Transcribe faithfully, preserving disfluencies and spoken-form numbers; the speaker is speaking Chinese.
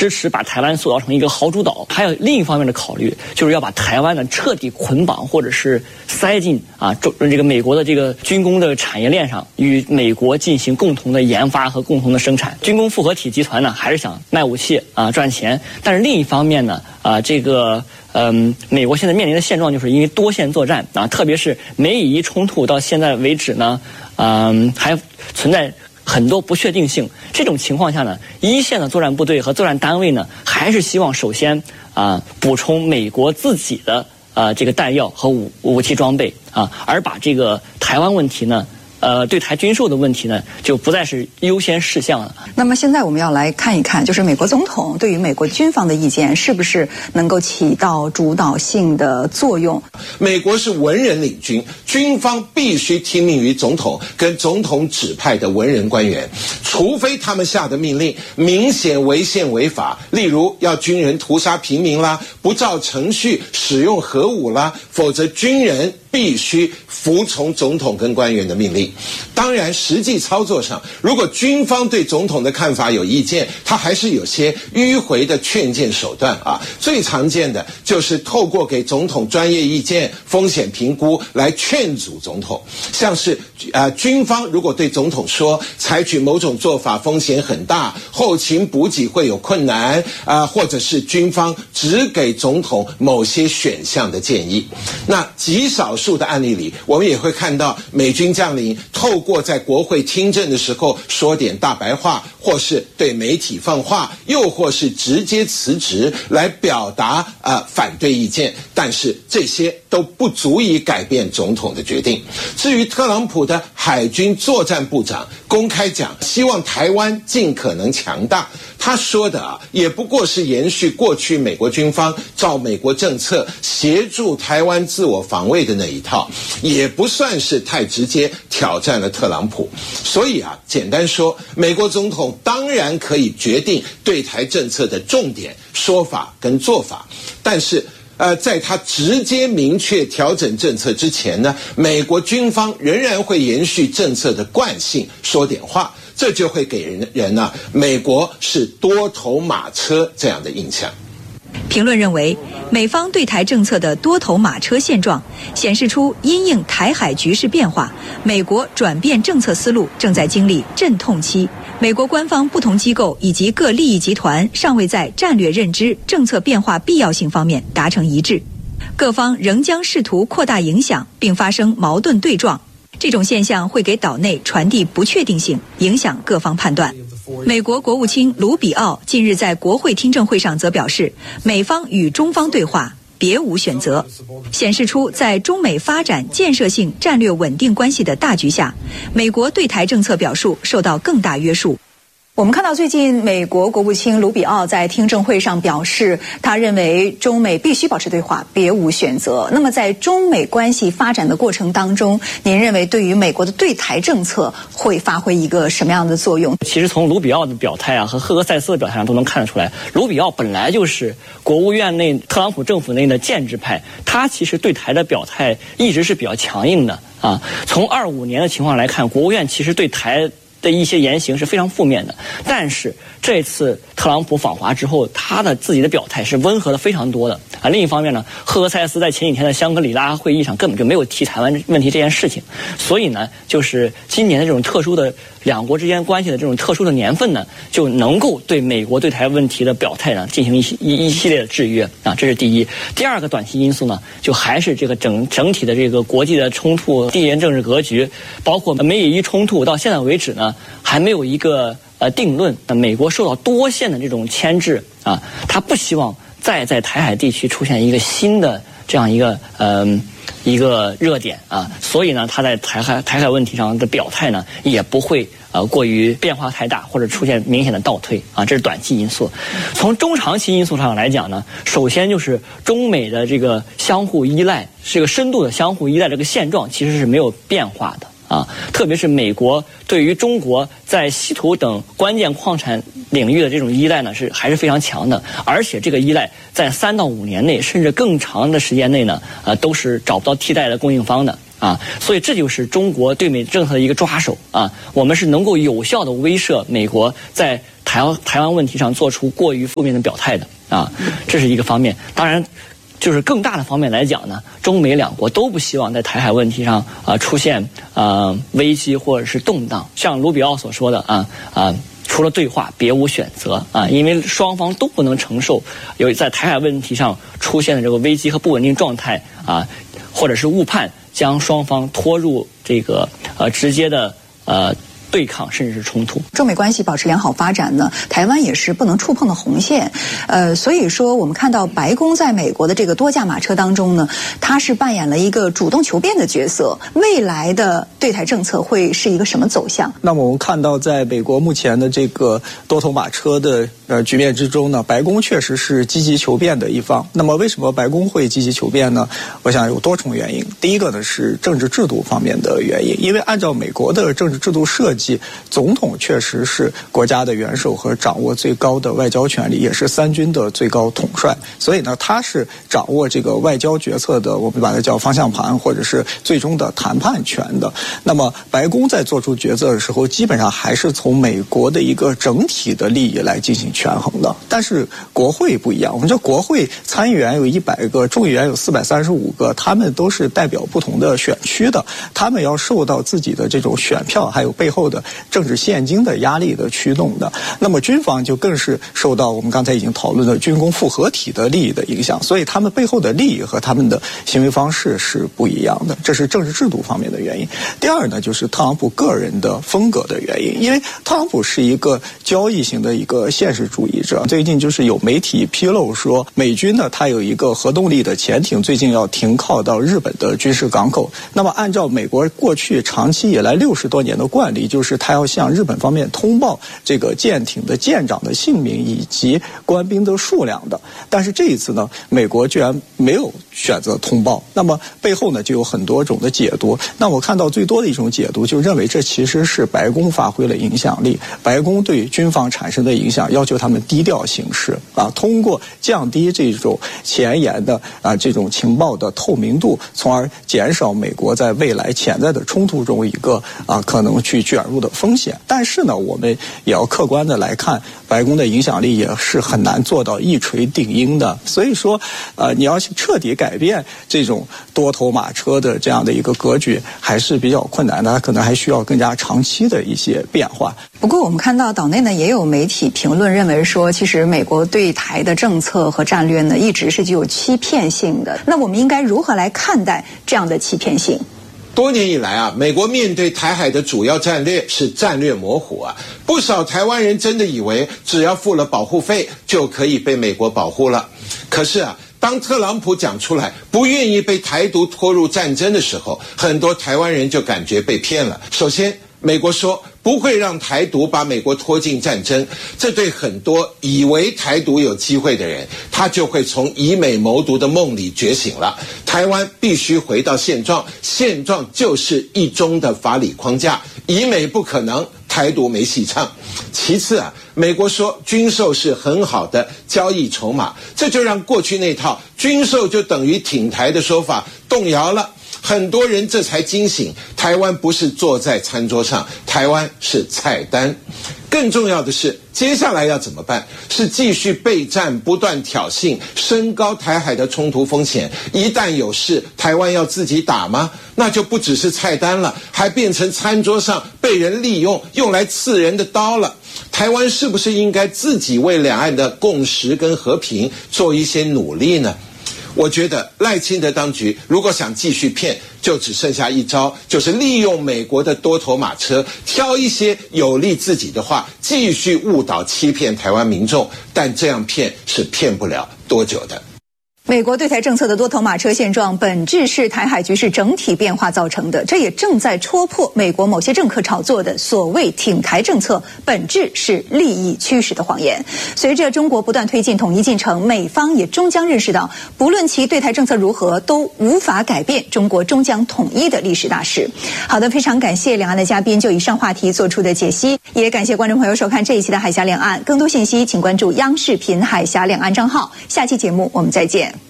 支持把台湾塑造成一个豪主岛，还有另一方面的考虑，就是要把台湾呢彻底捆绑或者是塞进啊中这个美国的这个军工的产业链上，与美国进行共同的研发和共同的生产。军工复合体集团呢还是想卖武器啊赚钱，但是另一方面呢啊这个嗯美国现在面临的现状就是因为多线作战啊，特别是美以伊冲突到现在为止呢，嗯还存在很多不确定性。这种情况下呢，一线的作战部队和作战单位呢，还是希望首先啊、呃、补充美国自己的呃这个弹药和武武器装备啊，而把这个台湾问题呢。呃，对台军售的问题呢，就不再是优先事项了。 那么现在我们要来看一看，就是美国总统对于美国军方的意见是不是能够起到主导性的作用？ 美国是文人领军，军方必须听命于总统跟总统指派的文人官员，除非他们下的命令明显违宪违法，例如要军人屠杀平民啦，不照程序使用核武啦，否则军人必须服从总统跟官员的命令。当然，实际操作上，如果军方对总统的看法有意见，他还是有些迂回的劝谏手段啊。最常见的就是透过给总统专业意见、风险评估来劝阻总统。像是呃军方如果对总统说采取某种做法风险很大，后勤补给会有困难啊、呃，或者是军方只给总统某些选项的建议，那极少数的案例里，我们也会看到美军将领透过在国会听证的时候说点大白话，或是对媒体放话，又或是直接辞职来表达呃反对意见，但是这些都不足以改变总统的决定。至于特朗普的海军作战部长公开讲希望台湾尽可能强大，他说的啊也不过是延续过去美国军方照美国政策协助台湾自我防卫的那一套，也不算是太直接挑战了特朗普。所以啊，简单说，美国总统当然可以决定对台政策的重点说法跟做法，但是呃，在他直接明确调整政策之前呢，美国军方仍然会延续政策的惯性说点话，这就会给人人呢、啊，美国是多头马车这样的印象。 评论认为，美方对台政策的多头马车现状，显示出因应台海局势变化，美国转变政策思路正在经历阵痛期。美国官方不同机构以及各利益集团尚未在战略认知、政策变化必要性方面达成一致，各方仍将试图扩大影响，并发生矛盾对撞。这种现象会给岛内传递不确定性，影响各方判断。美国国务卿卢比奥近日在国会听证会上则表示，美方与中方对话别无选择，显示出在中美发展建设性战略稳定关系的大局下，美国对台政策表述受到更大约束。我们看到最近美国国务卿卢比奥在听证会上表示，他认为中美必须保持对话，别无选择。那么在中美关系发展的过程当中，您认为对于美国的对台政策会发挥一个什么样的作用？ 其实从卢比奥的表态啊和赫格塞斯的表态上都能看得出来，卢比奥本来就是国务院内特朗普政府内的建制派，他其实对台的表态一直是比较强硬的啊。从二五年的情况来看，国务院其实对台的一些言行是非常负面的，但是这次特朗普访华之后，他的自己的表态是温和的非常多的啊。另一方面呢，赫格塞斯在前几天的香格里拉会议上根本就没有提台湾问题这件事情，所以呢，就是今年的这种特殊的两国之间关系的这种特殊的年份呢，就能够对美国对台问题的表态呢进行一一一系列的制约啊，这是第一。第二个短期因素呢，就还是这个整整体的这个国际的冲突、地缘政治格局，包括美以伊冲突到现在为止呢，还没有一个呃定论。美国受到多线的这种牵制啊，他不希望再在台海地区出现一个新的这样一个呃一个热点啊，所以呢，他在台海台海问题上的表态呢，也不会呃过于变化太大，或者出现明显的倒退啊，这是短期因素。从中长期因素上来讲呢，首先就是中美的这个相互依赖，这个深度的相互依赖这个现状其实是没有变化的。啊，特别是美国对于中国在稀土等关键矿产领域的这种依赖呢，是还是非常强的，而且这个依赖在三到五年内，甚至更长的时间内呢，呃，都是找不到替代的供应方的啊，所以这就是中国对美政策的一个抓手啊，我们是能够有效的威慑美国在台台湾台湾问题上做出过于负面的表态的啊，这是一个方面。当然，就是更大的方面来讲呢，中美两国都不希望在台海问题上啊、呃、出现啊、呃、危机或者是动荡。像卢比奥所说的啊啊。呃除了对话，别无选择啊！因为双方都不能承受有在台海问题上出现的这个危机和不稳定状态啊，或者是误判，将双方拖入这个呃直接的呃对抗甚至是冲突。 中美关系保持良好发展呢，台湾也是不能触碰的红线。呃，所以说我们看到白宫在美国的这个多驾马车当中呢，它是扮演了一个主动求变的角色。未来的对台政策会是一个什么走向？ 那么我们看到，在美国目前的这个多头马车的呃局面之中呢，白宫确实是积极求变的一方。那么为什么白宫会积极求变呢？我想有多重原因。第一个呢是政治制度方面的原因，因为按照美国的政治制度设计，总统确实是国家的元首和掌握最高的外交权力，也是三军的最高统帅，所以呢，他是掌握这个外交决策的，我们把它叫方向盘，或者是最终的谈判权的。那么，白宫在做出决策的时候，基本上还是从美国的一个整体的利益来进行权衡的。但是国会不一样，我们这国会参议员有一百个，众议员有四百三十五个，他们都是代表不同的选区的，他们要受到自己的这种选票，还有背后的政治现金的压力的驱动的。那么军方就更是受到我们刚才已经讨论的军工复合体的利益的影响，所以他们背后的利益和他们的行为方式是不一样的，这是政治制度方面的原因。第二呢，就是特朗普个人的风格的原因，因为特朗普是一个交易型的一个现实主义者。最近就是有媒体披露说，美军呢，它有一个核动力的潜艇，最近要停靠到日本的军事港口。那么按照美国过去长期以来六十多年的惯例，就是他要向日本方面通报这个舰艇的舰长的姓名以及官兵的数量的。但是这一次呢，美国居然没有选择通报，那么背后呢就有很多种的解读。那我看到最多的一种解读就认为这其实是白宫发挥了影响力，白宫对军方产生的影响，要求他们低调行事啊，通过降低这种前沿的啊这种情报的透明度，从而减少美国在未来潜在的冲突中一个啊可能去卷入的风险。但是呢，我们也要客观的来看，白宫的影响力也是很难做到一锤定音的。所以说，呃，你要彻底改变这种多头马车的这样的一个格局，还是比较困难的，它可能还需要更加长期的一些变化。 不过我们看到岛内呢也有媒体评论认为说，其实美国对台的政策和战略呢一直是具有欺骗性的。那我们应该如何来看待这样的欺骗性？ 多年以来啊，美国面对台海的主要战略是战略模糊啊。不少台湾人真的以为只要付了保护费就可以被美国保护了。可是啊，当特朗普讲出来不愿意被台独拖入战争的时候，很多台湾人就感觉被骗了。首先，美国说不会让台独把美国拖进战争，这对很多以为台独有机会的人，他就会从以美谋独的梦里觉醒了。台湾必须回到现状，现状就是一中的法理框架，以美不可能，台独没戏唱。其次啊，美国说军售是很好的交易筹码，这就让过去那套军售就等于挺台的说法动摇了。很多人这才惊醒，台湾不是坐在餐桌上，台湾是菜单。更重要的是，接下来要怎么办？是继续备战，不断挑衅，升高台海的冲突风险。一旦有事，台湾要自己打吗？那就不只是菜单了，还变成餐桌上被人利用、用来刺人的刀了。台湾是不是应该自己为两岸的共识跟和平做一些努力呢？我觉得赖清德当局如果想继续骗，就只剩下一招，就是利用美国的多头马车，挑一些有利自己的话，继续误导欺骗台湾民众。但这样骗是骗不了多久的。 美国对台政策的多头马车现状，本质是台海局势整体变化造成的，这也正在戳破美国某些政客炒作的所谓挺台政策本质是利益驱使的谎言。随着中国不断推进统一进程，美方也终将认识到，不论其对台政策如何，都无法改变中国终将统一的历史大势。好的，非常感谢两岸的嘉宾就以上话题做出的解析，也感谢观众朋友收看这一期的海峡两岸。更多信息请关注央视频海峡两岸账号。下期节目我们再见。